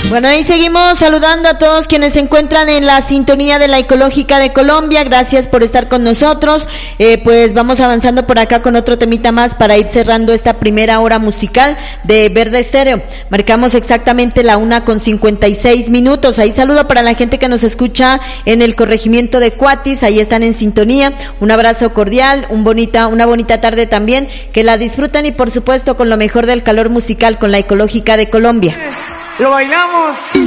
Bueno, y seguimos saludando a todos quienes se encuentran en la sintonía de la Ecológica de Colombia. Gracias por estar con nosotros. Pues vamos avanzando por acá con otro temita más para ir cerrando esta primera hora musical de Verde Estéreo. Marcamos exactamente la 1:56. Ahí saludo para la gente que nos escucha en el corregimiento de Cuatis. Ahí están en sintonía. Un abrazo cordial, una bonita tarde también. Que la disfruten y por supuesto con lo mejor del calor musical con la Ecológica de Colombia. Lo bailamos.